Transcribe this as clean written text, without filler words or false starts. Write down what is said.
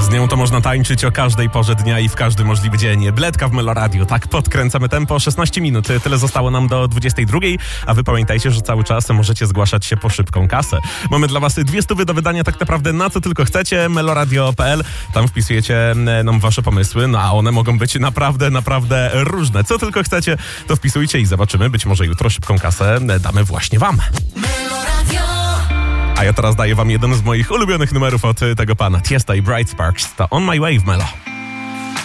Z nią to można tańczyć o każdej porze dnia i w każdy możliwy dzień. Bledka w Meloradiu, tak podkręcamy tempo. 16 minut, tyle zostało nam do 22, a wy pamiętajcie, że cały czas możecie zgłaszać się po szybką kasę. Mamy dla was 200 do wydania tak naprawdę na co tylko chcecie. meloradio.pl, tam wpisujecie nam wasze pomysły, no a one mogą być naprawdę różne. Co tylko chcecie, to wpisujcie i zobaczymy. Być może jutro szybką kasę damy właśnie wam. A ja teraz daję wam jeden z moich ulubionych numerów od tego pana. Tiesta i Bright Sparks. To On My Way w Melo.